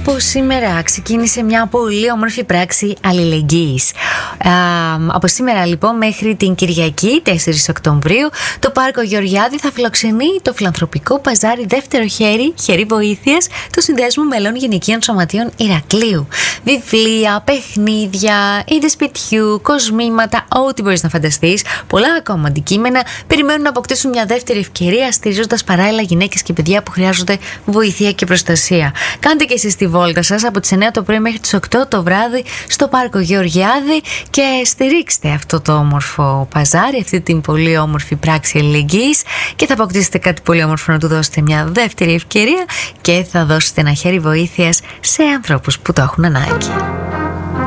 Από σήμερα ξεκίνησε μια πολύ όμορφη πράξη αλληλεγγύης. Από σήμερα λοιπόν μέχρι την Κυριακή 4 Οκτωβρίου το Πάρκο Γεωργιάδη θα φιλοξενεί το φιλανθρωπικό παζάρι δεύτερο χέρι βοήθειας του Συνδέσμου Μελών Γυναικείων Σωματείων Ηρακλείου. Βιβλία, παιχνίδια, είδη σπιτιού, κοσμήματα, ό,τι μπορείς να φανταστείς. Πολλά ακόμα αντικείμενα περιμένουν να αποκτήσουν μια δεύτερη ευκαιρία, στηρίζοντας παράλληλα γυναίκες και παιδιά που χρειάζονται βοήθεια και προστασία. Κάντε και εσείς τη βόλτα σας από τις 9 το πρωί μέχρι τις 8 το βράδυ στο Πάρκο Γεωργιάδη και στηρίξτε αυτό το όμορφο παζάρι, αυτή την πολύ όμορφη πράξη αλληλεγγύης και θα αποκτήσετε κάτι πολύ όμορφο να του δώσετε μια δεύτερη ευκαιρία και θα δώσετε ένα χέρι βοήθειας σε ανθρώπους που το έχουν ανάγκη.